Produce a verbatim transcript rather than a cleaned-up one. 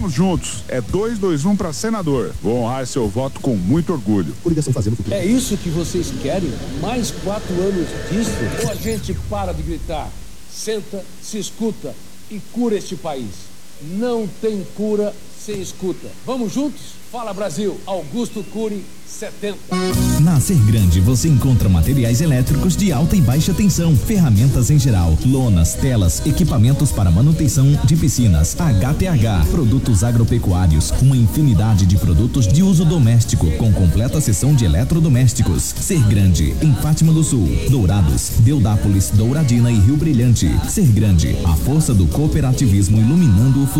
Vamos juntos. É dois dois um para senador. Vou honrar seu voto com muito orgulho. Coligação Fazendo Futuro. É isso que vocês querem? Mais quatro anos disso? Ou a gente para de gritar, senta, se escuta e cura este país? Não tem cura sem escuta. Vamos juntos? Fala Brasil, Augusto Cury setenta. Na Ser Grande você encontra materiais elétricos de alta e baixa tensão, ferramentas em geral, lonas, telas, equipamentos para manutenção de piscinas, H T H, produtos agropecuários, uma infinidade de produtos de uso doméstico, com completa seção de eletrodomésticos. Ser Grande, em Fátima do Sul, Dourados, Deodápolis, Douradina e Rio Brilhante. Ser Grande, a força do cooperativismo iluminando o futuro.